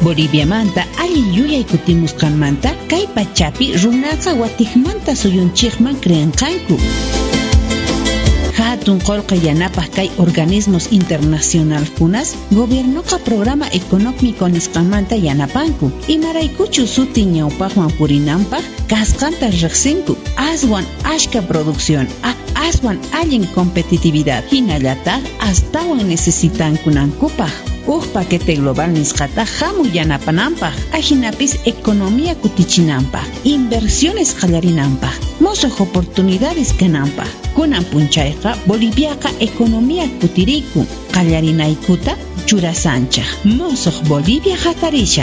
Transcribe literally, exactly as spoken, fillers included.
Bolivia manta alli yuyay kutimusqanmanta kay pachapi runaqa watikmanta suyunchikman creanqanku. Hatun qolqa yanapaq kay organismos internacional kunas gobiernoqa programa económico nisqanmanta yanapanku. Imaraykuchu sutin ñawpaqman purinanpaq kasqanta riqsinku. Aswan ashka producción, a aswan allin competitividad. Hinallataq astawan necesitankunankupaq. Uj paquete global nisqata hamu yanapananpaq. Ajinapis economía kutichinanpaq. Inversiones qallarinanpaq. Mosoq oportunidades kananpaq. Kunan punchayqa Boliviaqa economía kutiriku. Qallarinaykuta churasanchaq. Mosoq Bolivia hatarisha.